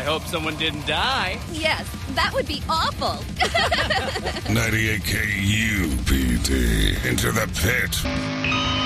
I hope someone didn't die. Yes, that would be awful. 98 KUPD. Into the pit.